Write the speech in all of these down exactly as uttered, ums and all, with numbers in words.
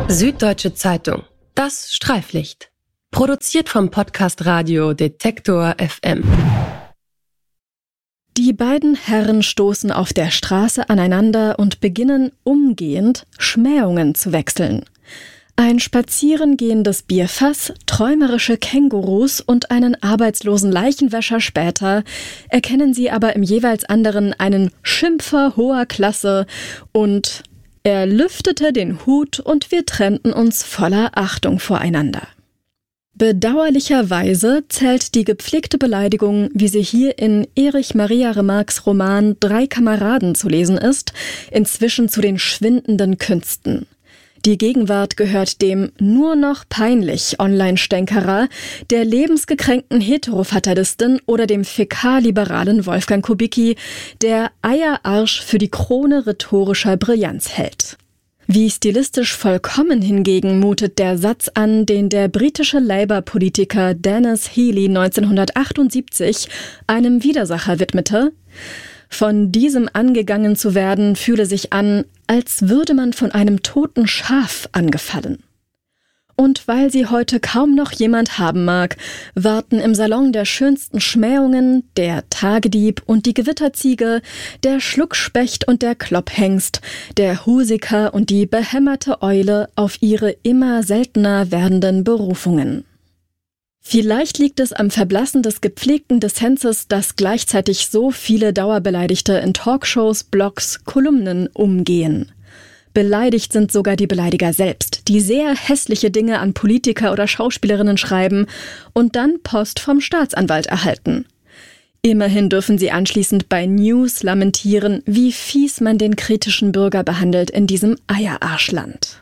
Süddeutsche Zeitung. Das Streiflicht. Produziert vom Podcast Radio Detektor F M. Die beiden Herren stoßen auf der Straße aneinander und beginnen umgehend Schmähungen zu wechseln. Ein spazierengehendes Bierfass, träumerische Kängurus und einen arbeitslosen Leichenwäscher später erkennen sie aber im jeweils anderen einen Schimpfer hoher Klasse und er lüftete den Hut und wir trennten uns voller Achtung voreinander. Bedauerlicherweise zählt die gepflegte Beleidigung, wie sie hier in Erich Maria Remarques Roman Drei Kameraden zu lesen ist, inzwischen zu den schwindenden Künsten. Die Gegenwart gehört dem nur noch peinlich Online-Stänkerer, der lebensgekränkten Heterofatalistin oder dem fäkalliberalen Wolfgang Kubicki, der Eierarsch für die Krone rhetorischer Brillanz hält. Wie stilistisch vollkommen hingegen mutet der Satz an, den der britische Labour-Politiker Denis Healey neunzehnhundertachtundsiebzig einem Widersacher widmete: Von diesem angegangen zu werden, fühle sich an, als würde man von einem toten Schaf angefallen. Und weil sie heute kaum noch jemand haben mag, warten im Salon der schönsten Schmähungen der Tagedieb und die Gewitterziege, der Schluckspecht und der Klopphengst, der Husiker und die behämmerte Eule auf ihre immer seltener werdenden Berufungen. Vielleicht liegt es am Verblassen des gepflegten Dissenses, dass gleichzeitig so viele Dauerbeleidigte in Talkshows, Blogs, Kolumnen umgehen. Beleidigt sind sogar die Beleidiger selbst, die sehr hässliche Dinge an Politiker oder Schauspielerinnen schreiben und dann Post vom Staatsanwalt erhalten. Immerhin dürfen sie anschließend bei News lamentieren, wie fies man den kritischen Bürger behandelt in diesem Eierarschland.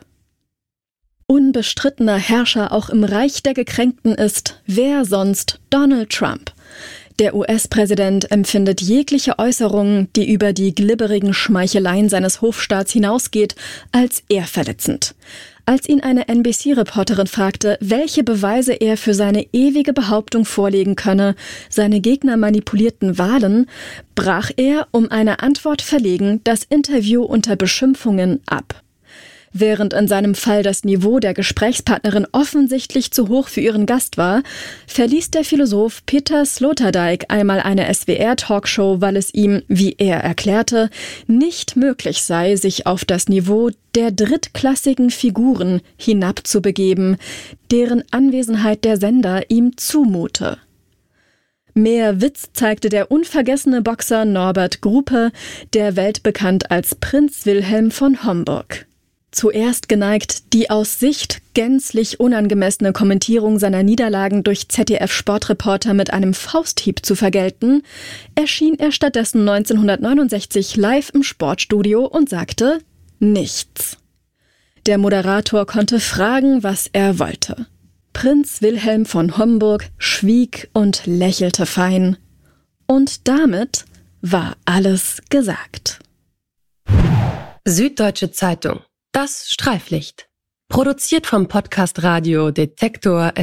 Unbestrittener Herrscher auch im Reich der Gekränkten ist, wer sonst, Donald Trump. Der U S-Präsident empfindet jegliche Äußerung, die über die glibberigen Schmeicheleien seines Hofstaats hinausgeht, als ehrverletzend. Als ihn eine N B C-Reporterin fragte, welche Beweise er für seine ewige Behauptung vorlegen könne, seine Gegner manipulierten Wahlen, brach er, um eine Antwort verlegen, das Interview unter Beschimpfungen ab. Während in seinem Fall das Niveau der Gesprächspartnerin offensichtlich zu hoch für ihren Gast war, verließ der Philosoph Peter Sloterdijk einmal eine S W R-Talkshow, weil es ihm, wie er erklärte, nicht möglich sei, sich auf das Niveau der drittklassigen Figuren hinabzubegeben, deren Anwesenheit der Sender ihm zumute. Mehr Witz zeigte der unvergessene Boxer Norbert Grupe, der weltbekannt als Prinz Wilhelm von Homburg. Zuerst geneigt, die aus Sicht gänzlich unangemessene Kommentierung seiner Niederlagen durch Z D F-Sportreporter mit einem Fausthieb zu vergelten, erschien er stattdessen neunzehnhundertneunundsechzig live im Sportstudio und sagte nichts. Der Moderator konnte fragen, was er wollte. Prinz Wilhelm von Homburg schwieg und lächelte fein. Und damit war alles gesagt. Süddeutsche Zeitung. Das Streiflicht. Produziert vom Podcast Radio Detektor F M.